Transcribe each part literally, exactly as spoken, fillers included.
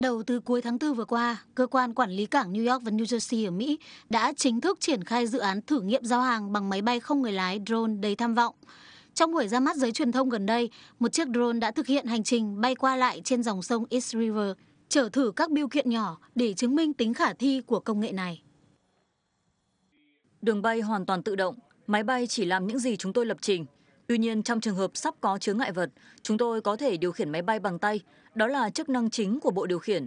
Đầu từ cuối tháng tư vừa qua, cơ quan quản lý cảng New York và New Jersey ở Mỹ đã chính thức triển khai dự án thử nghiệm giao hàng bằng máy bay không người lái drone đầy tham vọng. Trong buổi ra mắt giới truyền thông gần đây, một chiếc drone đã thực hiện hành trình bay qua lại trên dòng sông East River, chở thử các bưu kiện nhỏ để chứng minh tính khả thi của công nghệ này. Đường bay hoàn toàn tự động, máy bay chỉ làm những gì chúng tôi lập trình. Tuy nhiên, trong trường hợp sắp có chướng ngại vật, chúng tôi có thể điều khiển máy bay bằng tay. Đó là chức năng chính của bộ điều khiển.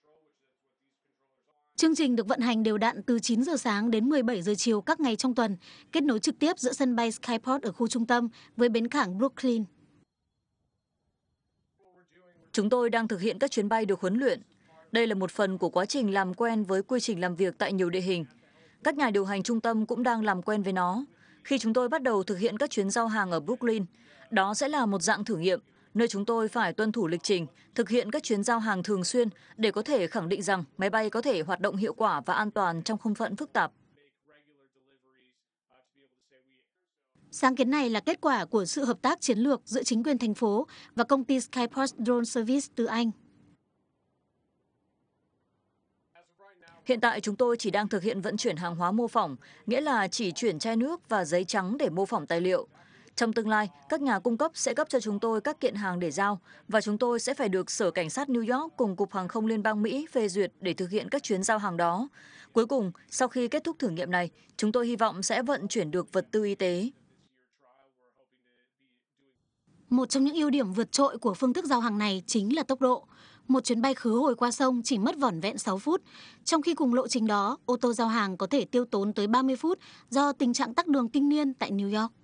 Chương trình được vận hành đều đặn từ chín giờ sáng đến mười bảy giờ chiều các ngày trong tuần, kết nối trực tiếp giữa sân bay Skyport ở khu trung tâm với bến cảng Brooklyn. Chúng tôi đang thực hiện các chuyến bay được huấn luyện. Đây là một phần của quá trình làm quen với quy trình làm việc tại nhiều địa hình. Các nhà điều hành trung tâm cũng đang làm quen với nó. Khi chúng tôi bắt đầu thực hiện các chuyến giao hàng ở Brooklyn, đó sẽ là một dạng thử nghiệm, nơi chúng tôi phải tuân thủ lịch trình, thực hiện các chuyến giao hàng thường xuyên để có thể khẳng định rằng máy bay có thể hoạt động hiệu quả và an toàn trong không phận phức tạp. Sáng kiến này là kết quả của sự hợp tác chiến lược giữa chính quyền thành phố và công ty Skyport Drone Service từ Anh. Hiện tại chúng tôi chỉ đang thực hiện vận chuyển hàng hóa mô phỏng, nghĩa là chỉ chuyển chai nước và giấy trắng để mô phỏng tài liệu. Trong tương lai, các nhà cung cấp sẽ cấp cho chúng tôi các kiện hàng để giao, và chúng tôi sẽ phải được Sở Cảnh sát New York cùng Cục Hàng không Liên bang Mỹ phê duyệt để thực hiện các chuyến giao hàng đó. Cuối cùng, sau khi kết thúc thử nghiệm này, chúng tôi hy vọng sẽ vận chuyển được vật tư y tế. Một trong những ưu điểm vượt trội của phương thức giao hàng này chính là tốc độ. Một chuyến bay khứ hồi qua sông chỉ mất vỏn vẹn sáu phút, trong khi cùng lộ trình đó, ô tô giao hàng có thể tiêu tốn tới ba mươi phút do tình trạng tắc đường kinh niên tại New York.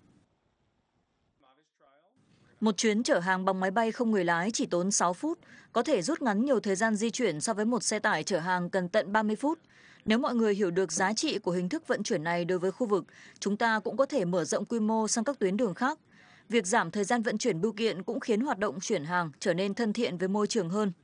Một chuyến chở hàng bằng máy bay không người lái chỉ tốn sáu phút, có thể rút ngắn nhiều thời gian di chuyển so với một xe tải chở hàng cần tận ba mươi phút. Nếu mọi người hiểu được giá trị của hình thức vận chuyển này đối với khu vực, chúng ta cũng có thể mở rộng quy mô sang các tuyến đường khác. Việc giảm thời gian vận chuyển bưu kiện cũng khiến hoạt động chuyển hàng trở nên thân thiện với môi trường hơn.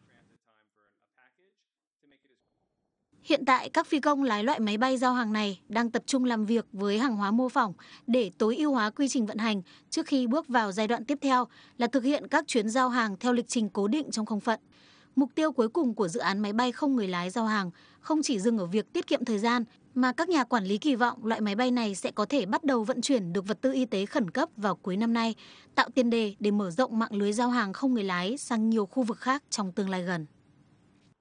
Hiện tại, các phi công lái loại máy bay giao hàng này đang tập trung làm việc với hàng hóa mô phỏng để tối ưu hóa quy trình vận hành trước khi bước vào giai đoạn tiếp theo là thực hiện các chuyến giao hàng theo lịch trình cố định trong không phận. Mục tiêu cuối cùng của dự án máy bay không người lái giao hàng không chỉ dừng ở việc tiết kiệm thời gian, mà các nhà quản lý kỳ vọng loại máy bay này sẽ có thể bắt đầu vận chuyển được vật tư y tế khẩn cấp vào cuối năm nay, tạo tiền đề để mở rộng mạng lưới giao hàng không người lái sang nhiều khu vực khác trong tương lai gần.